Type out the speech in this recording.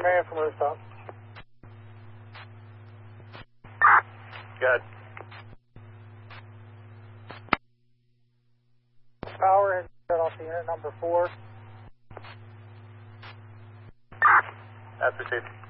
Marion from rooftop. Good. Power has shut off the unit number 4. That's received.